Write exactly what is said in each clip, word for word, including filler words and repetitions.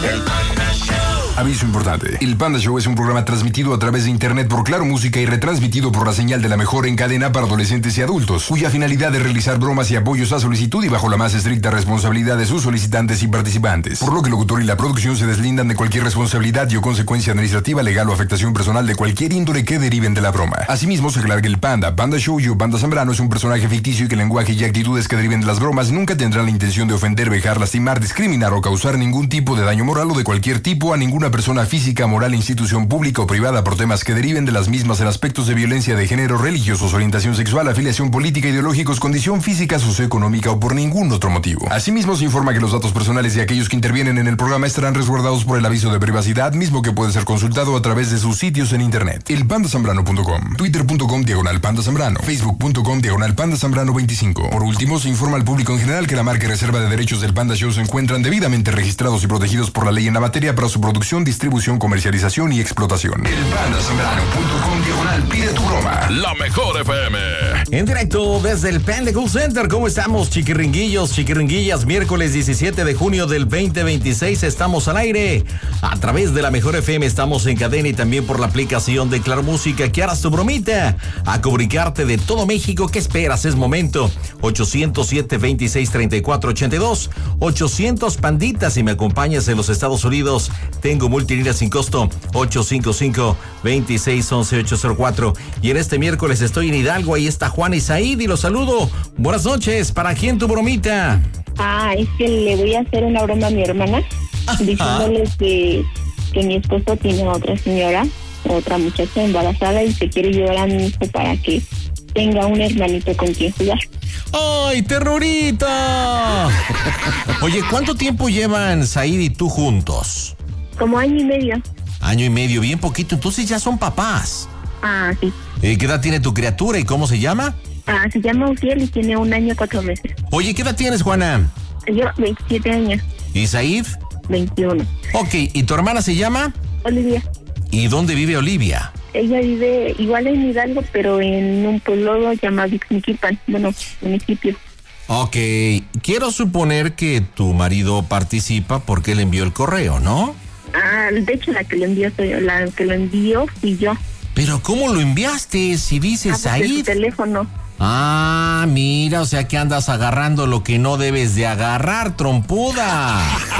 El Panda Show. Aviso importante. El Panda Show es un programa transmitido a través de internet por Claro Música y retransmitido por la señal de la mejor en cadena para adolescentes y adultos, cuya finalidad es realizar bromas y apoyos a solicitud y bajo la más estricta responsabilidad de sus solicitantes y participantes, por lo que el locutor y la producción se deslindan de cualquier responsabilidad y o consecuencia administrativa, legal o afectación personal de cualquier índole que deriven de la broma. Asimismo, se aclara que el Panda, Panda Show y o Panda Zambrano es un personaje ficticio y que el lenguaje y actitudes que deriven de las bromas nunca tendrán la intención de ofender, vejar, lastimar, discriminar o causar ningún tipo de daño moral o de cualquier tipo a ninguna persona física, moral, institución pública o privada por temas que deriven de las mismas en aspectos de violencia de género, religiosos, orientación sexual, afiliación política, ideológicos, condición física, socioeconómica o por ningún otro motivo. Asimismo, se informa que los datos personales de aquellos que intervienen en el programa estarán resguardados por el aviso de privacidad, mismo que puede ser consultado a través de sus sitios en internet. el panda zambrano punto com, twitter punto com diagonal panda zambrano, facebook punto com diagonal panda zambrano veinticinco. Por último, se informa al público en general que la marca y reserva de derechos del Panda Show se encuentran debidamente registrados y protegidos por la ley en la materia para su producción, distribución, comercialización y explotación. el panda zambrano punto com diagonal pide tu broma. La mejor F M. En directo desde el Panda Cool Center. ¿Cómo estamos, chiquiringuillos, chiquiringuillas? Miércoles diecisiete de junio del veinte veintiséis. Estamos al aire a través de la mejor F M. Estamos en cadena y también por la aplicación de Claro Música. Que harás tu bromita a comunicarte de todo México. ¿Qué esperas? Es momento. ochocientos siete, veintiséis, treinta y cuatro, ochenta y dos. ochocientos panditas. Si me acompañas en los Estados Unidos, tengo multilínea sin costo. ocho cinco cinco, veintiséis, once, ocho cero cuatro. Y en este miércoles estoy en Hidalgo. Ahí está Juan y Said y los saludo. Buenas noches. ¿Para quién tu bromita? Ah, es que le voy a hacer una broma a mi hermana, diciéndole que, que mi esposo tiene a otra señora, otra muchacha embarazada y se quiere llevar a mi hijo para que tenga un hermanito con quien jugar. ¡Ay, ternurita! Oye, ¿cuánto tiempo llevan Said y tú juntos? Como año y medio. Año y medio, bien poquito. Entonces ya son papás. Ah, sí. Eh, ¿Qué edad tiene tu criatura y cómo se llama? Ah, se llama Uciel y tiene un año, cuatro meses. Oye, ¿qué edad tienes, Juana? Yo, veintisiete años. ¿Y Said? veintiuno. Ok, ¿y tu hermana se llama? Olivia. ¿Y dónde vive Olivia? Ella vive igual en Hidalgo, pero en un pueblo llamado Ixmiquilpan, bueno, municipio. Ok, quiero suponer que tu marido participa porque él envió el correo, ¿no? Ah, de hecho la que lo envió soy yo, la que lo envió fui yo. Pero ¿cómo lo enviaste si dices Ah, pues de su Said? teléfono. Ah, mira, o sea que andas agarrando lo que no debes de agarrar, trompuda.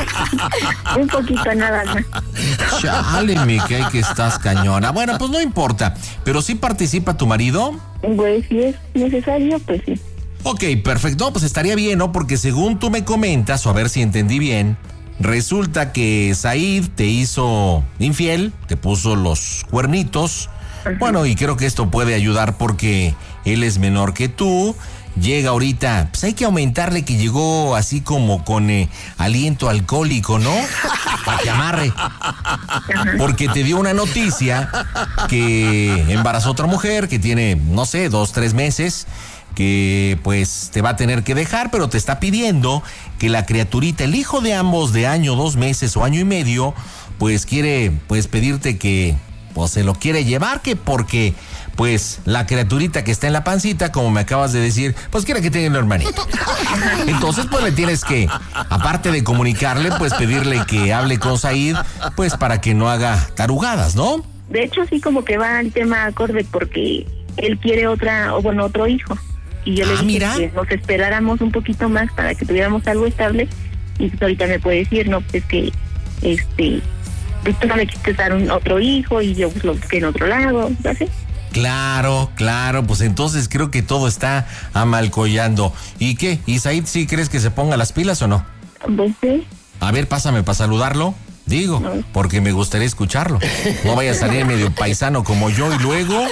Un poquito nada más. Chale, mi que que estás cañona. Bueno, pues no importa, pero ¿sí participa tu marido? Pues si es necesario, pues sí. Ok, perfecto, no, pues estaría bien, ¿no? Porque según tú me comentas, o a ver si entendí bien, resulta que Said te hizo infiel, te puso los cuernitos. Ajá. Bueno, y creo que esto puede ayudar porque él es menor que tú. Llega ahorita, pues hay que aumentarle que llegó así como con eh, aliento alcohólico, ¿no? Para que amarre. Porque te dio una noticia que embarazó a otra mujer que tiene, no sé, dos, tres meses, que pues te va a tener que dejar, pero te está pidiendo que la criaturita, el hijo de ambos de año, dos meses o año y medio, pues quiere pues pedirte que pues se lo quiere llevar, que porque pues la criaturita que está en la pancita, como me acabas de decir, pues quiere que tenga un hermanito. Entonces pues le tienes que, aparte de comunicarle, pues pedirle que hable con Said, pues para que no haga tarugadas, ¿no? De hecho sí, como que va el tema acorde porque él quiere otra, o bueno, otro hijo. Y yo le ah, dije mira. que nos esperáramos un poquito más para que tuviéramos algo estable. Y pues ahorita me puede decir, no, pues que, este, pues tú no me quisiste dar un otro hijo y yo pues lo busqué en otro lado, ¿sí? Claro, claro, pues entonces creo que todo está amalcollando. ¿Y qué? ¿Y Said sí crees que se ponga las pilas o no? Pues sí. A ver, pásame para saludarlo. Digo, no. Porque me gustaría escucharlo. No vaya a salir medio paisano como yo y luego...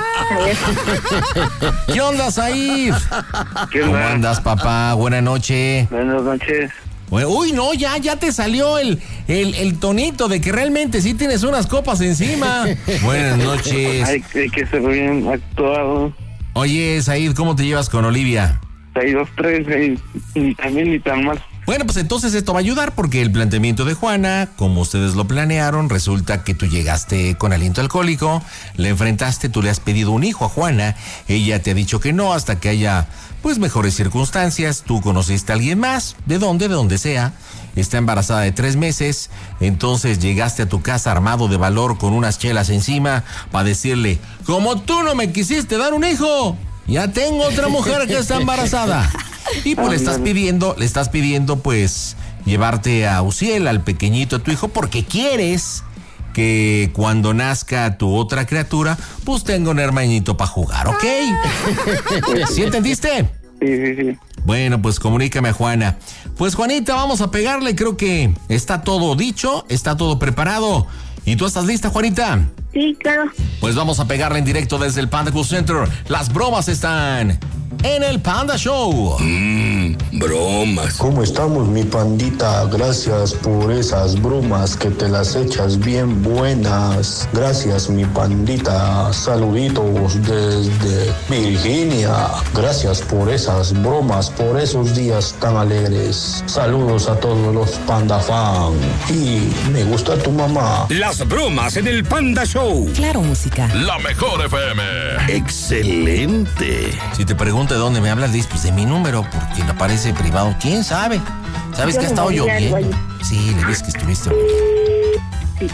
¿Qué onda, Said? ¿Qué onda? ¿Cómo andas, papá? Buenas noches. Buenas noches. Uy, no, ya, ya te salió el, el, el tonito de que realmente sí tienes unas copas encima. Buenas noches. Ay, que, que se ve bien actuado. Oye, Said, ¿cómo te llevas con Olivia? Hay dos, tres, y, y también ni tan mal. Bueno, pues entonces esto va a ayudar porque el planteamiento de Juana, como ustedes lo planearon, resulta que tú llegaste con aliento alcohólico, le enfrentaste, tú le has pedido un hijo a Juana, ella te ha dicho que no hasta que haya pues mejores circunstancias, tú conociste a alguien más, ¿de dónde? De donde sea, está embarazada de tres meses, entonces llegaste a tu casa armado de valor con unas chelas encima para decirle, como tú no me quisiste dar un hijo, ya tengo otra mujer que está embarazada. Y pues le estás pidiendo, le estás pidiendo pues llevarte a Uciel, al pequeñito, a tu hijo, porque quieres que cuando nazca tu otra criatura, pues tenga un hermanito para jugar, ¿ok? ¿Sí entendiste? Sí, sí, sí. Bueno, pues comunícame a Juana. Pues Juanita, vamos a pegarle, creo que está todo dicho, está todo preparado. ¿Y tú estás lista, Juanita? Sí, claro. Pues vamos a pegarle en directo desde el Panda Cool Center. Las bromas están en el Panda Show. Mmm, bromas. ¿Cómo estamos, mi pandita? Gracias por esas bromas que te las echas bien buenas. Gracias, mi pandita. Saluditos desde Virginia. Gracias por esas bromas, por esos días tan alegres. Saludos a todos los Panda fan. Y me gusta tu mamá. Las bromas en el Panda Show. Claro, música. La mejor F M. Excelente. Si te pregunto de dónde me hablas, dices, pues de mi número, porque le aparece privado. ¿Quién sabe? ¿Sabes Yo que ha me estado voy a algo lloviendo? ahí. Sí, le ves que estuviste. Sí.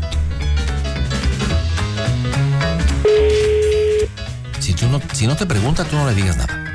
Si tú no, si no te pregunta, tú no le digas nada.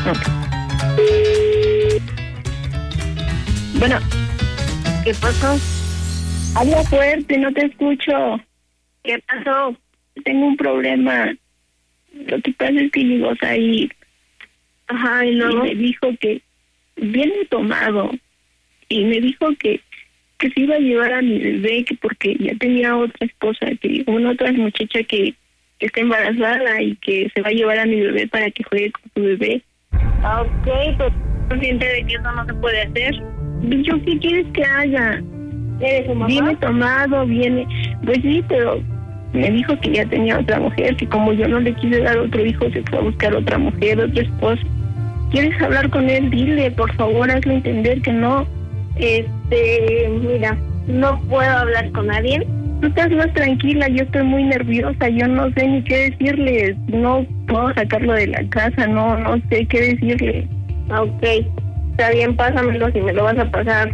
Bueno, ¿qué pasó? Habla fuerte, no te escucho. ¿Qué pasó? Tengo un problema. Lo que pasa es que llegó a ir. Ajá, y luego me dijo que viene tomado. Y me dijo que, que se iba a llevar a mi bebé, que porque ya tenía otra esposa, que una otra muchacha que, que está embarazada y que se va a llevar a mi bebé para que juegue con su bebé. Ah, ok, pero consciente de que eso no se puede hacer. ¿Yo qué quieres que haga? ¿Eres su mamá? Viene tomado, viene... Pues sí, pero me dijo que ya tenía otra mujer, que como yo no le quise dar otro hijo, se fue a buscar otra mujer, otra esposa. ¿Quieres hablar con él? Dile, por favor, hazle entender que no. Este, mira, no puedo hablar con nadie. Tú estás más tranquila, yo estoy muy nerviosa, yo no sé ni qué decirle, no puedo sacarlo de la casa, no, no sé qué decirle. Ok, está bien, pásamelo si me lo vas a pasar.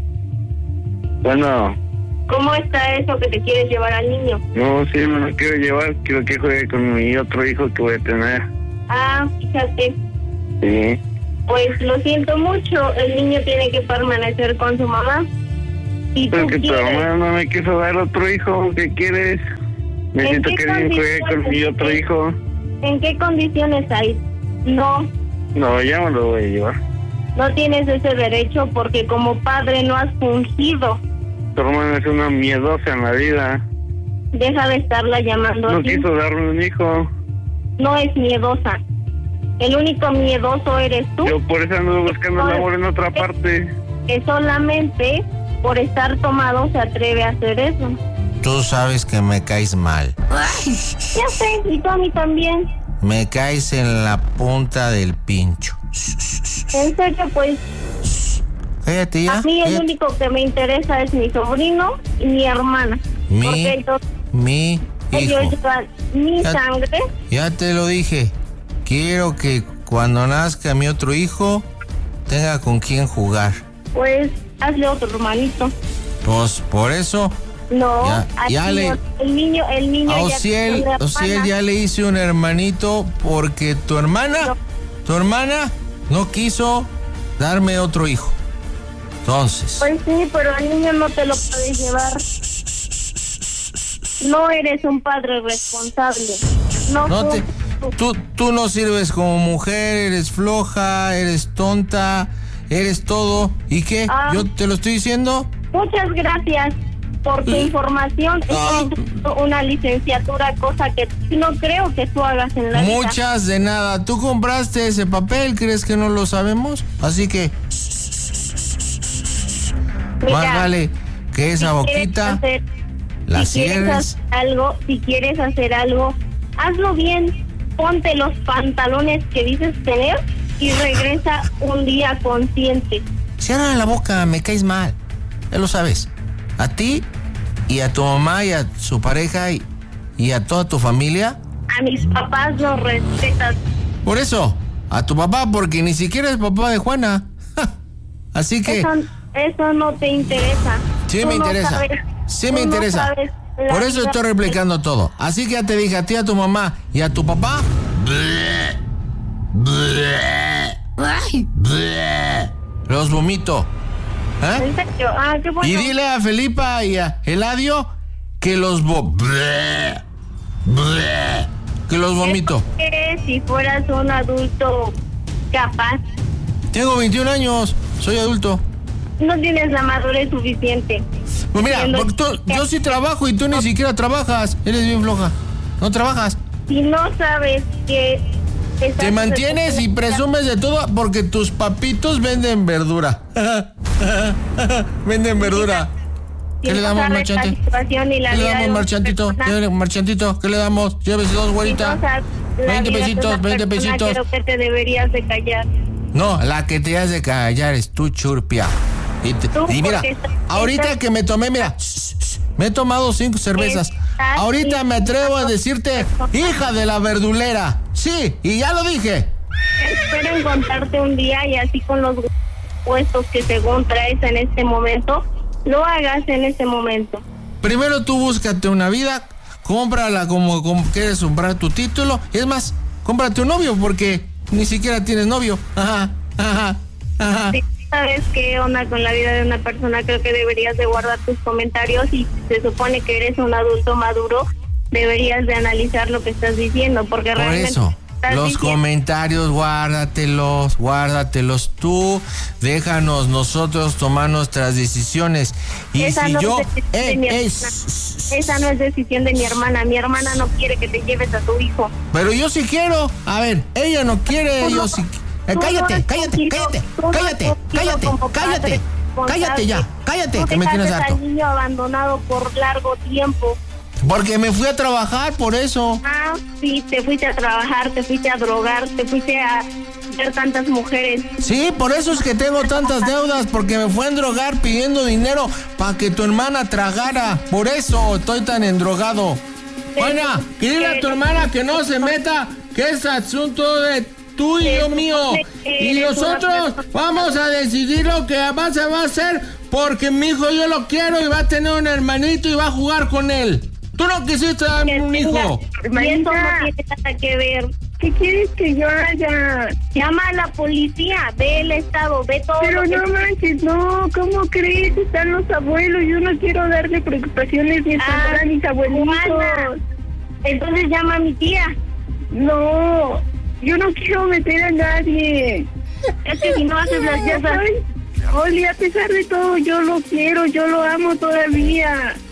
Bueno, ¿Cómo está eso que te quieres llevar al niño? no, sí, me lo quiero llevar. Quiero que juegue con mi otro hijo que voy a tener. Ah, fíjate, Sí. pues lo siento mucho, el niño tiene que permanecer con su mamá. Y Pero tú que tu quieres... mamá no me quiso dar otro hijo. ¿Qué quieres? Necesito qué que alguien juegue con mi otro condiciones? hijo. ¿En qué condiciones hay? No, No, ya me lo voy a llevar. no tienes ese derecho porque como padre no has fungido. Tu hermana es una miedosa en la vida. Deja de estarla llamando No así. quiso darme un hijo. No es miedosa. El único miedoso eres tú, Yo por eso ando buscando el amor en otra parte. que solamente por estar tomado se atreve a hacer eso. Tú sabes que me caes mal. Ya sé, y tú a mí también. Me caes en la punta del pincho. En serio, pues, Cállate ya. a mí el cállate. único que me interesa es mi sobrino y mi hermana. Mi, Porque entonces mi ellos hijo. llevan mi Ya- sangre. Ya te lo dije. Quiero que cuando nazca mi otro hijo tenga con quién jugar. Pues hazle otro hermanito. Pues por eso No, Ya- así ya le- no. el niño, el niño a ya Ociel, tiene una Ociel hermana. ya le hice un hermanito porque tu hermana, No. tu hermana no quiso darme otro hijo. Entonces, Pues sí, pero el niño no te lo puedes llevar. No eres un padre responsable. No, no te, tú- tú, tú no sirves como mujer, eres floja, eres tonta, eres todo. ¿Y qué? Ah. ¿Yo te lo estoy diciendo? Muchas gracias por tu información. Ah. Estoy estudiando una licenciatura, cosa que no creo que tú hagas en la vida. Muchas de nada. ¿Tú compraste ese papel? ¿Crees que no lo sabemos? Así que Mira, más vale que esa si quieres boquita hacer- la si quieres cierres. hacer algo, si quieres hacer algo, hazlo bien. Ponte los pantalones que dices tener y regresa un día consciente. Cierra la boca, me caes mal. Ya lo sabes. A ti y a tu mamá y a su pareja y, y a toda tu familia. A mis papás los respetas. Por eso, a tu papá, porque ni siquiera es papá de Juana. Así que... Eso, eso no te interesa. Sí Tú me no interesa. sabes, Sí tú me no interesa. sabes la Por eso vida estoy que- replicando todo. Así que ya te dije a ti, a tu mamá y a tu papá. Los vomito. ¿Eh? ¿En serio? Ah, qué bueno. Y dile a Felipa y a Eladio que los vo... que los vomito. Que si fueras un adulto capaz, Tengo veintiún años, soy adulto. no tienes la madurez suficiente. Pues mira, Siendo porque tú- chica. yo sí trabajo y tú ni siquiera trabajas. Eres bien floja. No trabajas. Si no sabes que... estás Te mantienes y presumes de todo porque tus papitos venden verdura. Venden verdura. Si ¿Qué le no damos, sabes marchante? la situación y la ¿Qué le vida de damos, una marchantito? persona, Llévele, marchantito, ¿qué le damos? Llévese dos, si güerita. no sabes la veinte vida de pesitos, una veinte persona, pesitos. Creo que te deberías de callar. No, la que te hace callar es tu churpia. Y, te- Tú, y mira, porque estás- ahorita estás- que me tomé, mira, me he tomado cinco cervezas. Estás Ahorita me atrevo a decirte, hija de la verdulera. Sí, y ya lo dije. Espero encontrarte un día y así con los puestos que según traes en este momento, lo hagas en este momento. Primero tú búscate una vida, cómprala como, como quieres comprar tu título. Es más, cómprate un novio porque ni siquiera tienes novio. Ajá, ajá, ajá. Si sabes qué onda con la vida de una persona, creo que deberías de guardar tus comentarios y se supone que eres un adulto maduro, deberías de analizar lo que estás diciendo, porque Por realmente eso, estás los diciendo- comentarios, guárdatelos, guárdatelos tú, déjanos nosotros tomar nuestras decisiones. Y Esa si no yo... es decisión de Eh, mi eh, hermana. Esa no es decisión de mi hermana. Mi hermana no quiere que te lleves a tu hijo. pero yo sí quiero. A ver, ella no quiere, Tú yo no- sí... tú Eh, no cállate, has cállate, cogido- cállate, tú no has cállate, cogido cállate, como padre cállate, cállate ya, responsable. cállate, Tú que me tienes dejaste harto. al niño abandonado por largo tiempo. Porque me fui a trabajar, por eso. Ah, sí, te fuiste a trabajar, te fuiste a drogar, te fuiste a ver tantas mujeres. Sí, por eso es que tengo tantas deudas, porque me fue a endrogar pidiendo dinero para que tu hermana tragara. Por eso estoy tan endrogado. Juana, dile a tu hermana que no se meta, que es asunto de tuyo mío. Y nosotros vamos a decidir lo que va, se va a hacer, porque mi hijo yo lo quiero y va a tener un hermanito y va a jugar con él. Tú no quisiste darme un hijo. Y eso no tiene nada que ver. ¿Qué quieres que yo haga? Llama a la policía, ve el estado, ve todo. Pero lo que... no manches, no, ¿cómo crees? Están los abuelos, yo no quiero darle preocupaciones ni Ah, a mis abuelitos. Juana, entonces llama a mi tía. No, yo no quiero meter a nadie. Es que si no haces las Ya cosas... soy- Oli, a pesar de todo, yo lo quiero, yo lo amo todavía.